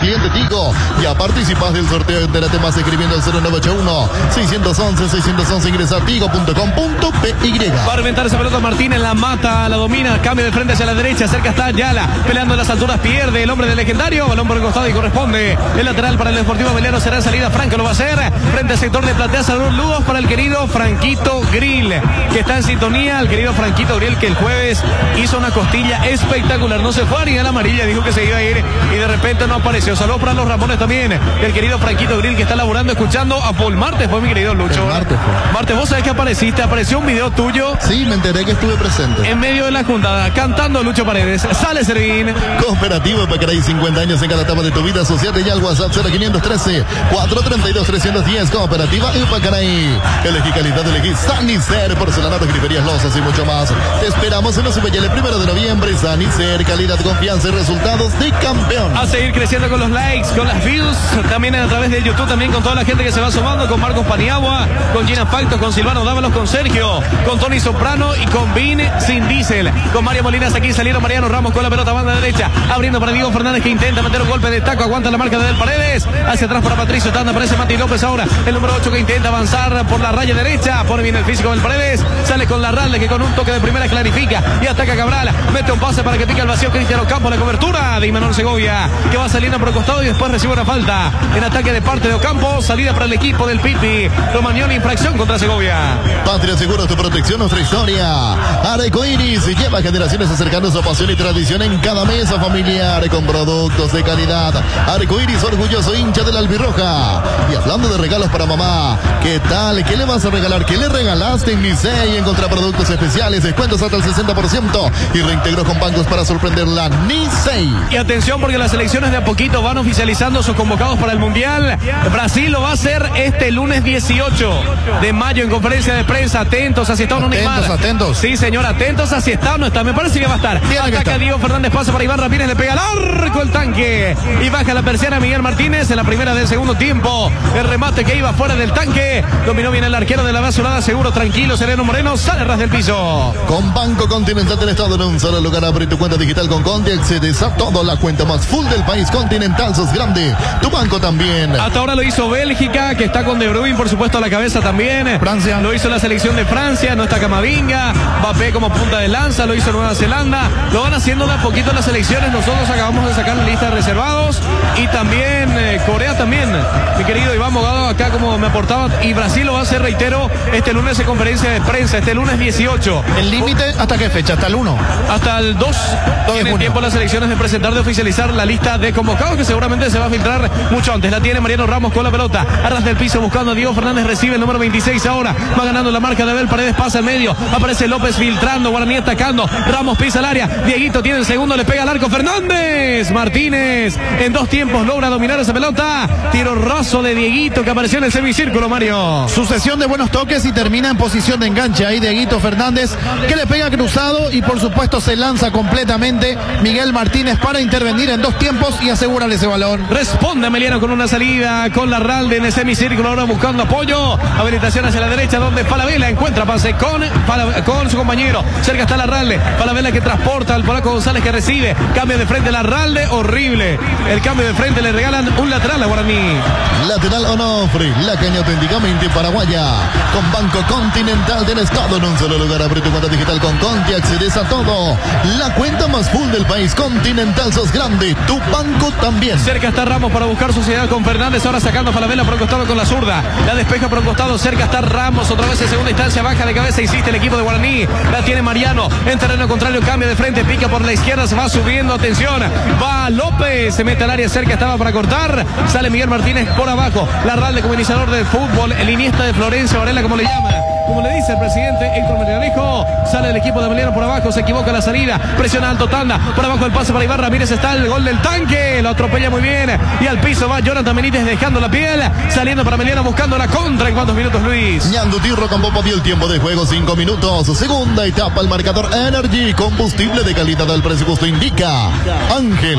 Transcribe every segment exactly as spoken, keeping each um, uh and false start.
cliente Tigo. Ya participas del sorteo. Entérate más escribiendo al cero nueve ocho uno, seis uno uno, seis uno uno. Ingresa a tigo punto com punto pe y. Va a reventar esa pelota Martínez, la mata, la domina, cambio de frente hacia la derecha, cerca está Ayala, peleando en las alturas, pierde el hombre del legendario, balón por el costado y corresponde. El lateral para el Deportivo Meliano será salida franca, lo va a hacer. Frente al sector de platea, saludos para el querido Franquito Grill, que está en sintonía. El querido Franquito Grill, que el jueves hizo una costilla espectacular, no se fue a ni a la amarilla, dijo que se iba a ir y de repente no apareció. Saludos para los Ramones también. El querido Franquito Grill, que está laborando, escuchando a Paul Martes, fue mi querido Lucho. Martes fue. Martes, vos sabés que apareciste, apareció un video tuyo. Sí, me enteré que estuve presente. En medio de la juntada, cantando Lucho Paredes. Sale Servín. Cooperativa Pacaraí, cincuenta años en cada etapa de tu vida. Asociate ya al WhatsApp cero quinientos trece, cuatrocientos treinta y dos, trescientos diez. Cooperativa y Pacaraí. Elegí calidad, elegí Sanicer, porcelanato, griferías, losas y mucho más. Te esperamos en los Subeyele, primero de noviembre. Sanicer, calidad, confianza y resultados de campeón. A seguir creciendo con los likes, con las views, también a través de YouTube, también con toda la gente que se va sumando, con Marcos Paniagua, con Gina Facto, con Silvano Dávalos, con Sergio, con Tony Soprano y con Vin Sin Diesel. Con Mario Molinas aquí salieron Mariano Ramos con la pelota banda derecha, abriendo para Diego Fernández, que intenta meter un golpe de taco, aguanta la marca de Del Paredes, hacia atrás para Patricio Tanda, aparece Mati López ahora, el número ocho, que intenta avanzar por la raya derecha, pone bien el físico del Paredes, sale con la Ralde, que con un toque de primera clarifica y ataca a Cabral, mete un pase para que pique el vacío Cristian Ocampo, la cobertura de Imanol Segovia, que va saliendo por el costado y después recibe una falta en ataque de parte de Ocampo, salida para el equipo del Pipi, Romagnoli, infracción contra Segovia. Patria Seguros, tu protección, nuestra historia. Arcoiris lleva generaciones acercando su pasión y tradición en cada mesa familiar con productos de calidad. Arcoiris, orgulloso hincha de la albirroja. Y hablando de regalos para mamá, ¿qué tal? ¿Qué le vas a regalar? ¿Qué le regalaste en Nicey? Encontrá productos especiales, descuentos hasta el sesenta por ciento y reintegro con bancos para sorprenderla. Nicey. Y atención, porque las selecciones de a poquito van oficializando sus convocados para el Mundial. Brasil lo va a hacer este lunes dieciocho de mayo en conferencia de prensa. Atentos, así está, no Neymar. Atentos, atentos. Sí, señor, atentos, así está, no está. Me parece que va a estar. Ataca Diego Fernández, pasa para Iván Ramírez, le pega al arco el tanque y baja la persiana Miguel Martínez en la primera del segundo tiempo. El remate que iba fuera del tanque, dominó bien el arquero de la basurada, seguro, tranquilo, Sereno Moreno, sale ras del piso. Con Banco Continental del Estado en un solo lugar, abre tu cuenta digital con Conti, accedes a toda la cuenta más full del país. Continental, sos grande, tu banco también. Hasta ahora lo hizo Bélgica, que está con De Bruyne, por supuesto, a la cabeza también. Francia. Lo hizo la selección de Francia, no está Camavinga. Mbappé como punta de lanza, lo hizo Nueva Zelanda. Lo van haciendo de a poquito las selecciones. Nosotros acabamos de sacar la lista de reservados. Y también eh, Corea también, mi querido Iván Mogado, acá como me aportaba. Y Brasil lo va a hacer, reitero, este lunes en conferencia de prensa, este lunes dieciocho. ¿El límite hasta qué fecha? ¿Hasta el uno? Hasta el dos. Tienen tiempo las selecciones de presentar, de oficializar la lista de convocados, que seguramente se va a filtrar mucho antes. La tiene Mariano Ramos con la pelota, arras del piso buscando a Diego Fernández, recibe el número veintiséis ahora, va ganando la marca de Abel Paredes, pasa en medio, aparece López filtrando, Guaraní atacando, Ramos pisa el área, Dieguito tiene el segundo, le pega al arco Fernández, Martínez en dos tiempos logra dominar esa pelota, tiro raso de Dieguito que apareció en el semicírculo, Mario. Sucesión de buenos toques y termina en posición de enganche ahí Dieguito Fernández, que le pega cruzado y por supuesto se lanza completamente Miguel Martínez para intervenir en dos tiempos y asegurar ese balón. Responde Emiliano con una salida con la Ralde en el semicírculo, ahora buscando apoyo, habilitación hacia la derecha donde Falabella encuentra pase con, con su compañero, cerca está la Ralde, Falabella que transporta al polaco González que recibe, cambio de frente la Ralde, horrible, el cambio de frente, le regalan un lateral a Guaraní. Lateral Onofre, la caña auténticamente paraguaya, con Banco Continental del Estado en un solo lugar, abre tu cuenta digital con Conti, accedes a todo, la cuenta más full del país, Continental, sos grande, tu banco también. Cerca está Ramos para buscar sociedad con Fernández, ahora sacando a Falabella por un costado con la zurda, la despeja por un costado, cerca está Ramos, otra vez en segunda instancia, baja de cabeza, insiste el equipo de Guaraní, la tiene Mariano, en terreno contrario, cambia de frente, pica por la izquierda, se va subiendo, atención, va López, se mete al área cerca, estaba para cortar, sale Miguel Martínez por abajo, la Ralde como iniciador del fútbol, el Iniesta de Florencia Varela, como le llama, como le dice el presidente Héctor Melgarejo, sale el equipo de Emiliano por abajo, se equivoca la salida, presiona alto Tanda, por abajo el pase para Iván Ramírez, está el gol del tanque, lo atropella muy bien, y al piso va Jonathan Benítez dejando la piel, saliendo para Emiliano buscando la contra. ¿En cuántos minutos, Luis? Ñando Tirro con Popo dio el tiempo de juego, cinco minutos, segunda etapa, el marcador Energy, combustible de calidad al presupuesto indica Ángel.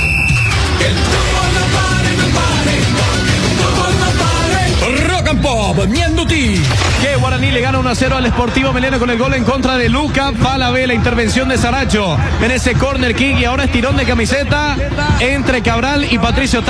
Rock and Pop, Ñanduti. Que Guaraní le gana uno a cero al Sportivo Meliano con el gol en contra de Luca Falabella, intervención de Saracho en ese corner kick y ahora estirón de camiseta entre Cabral y Patricio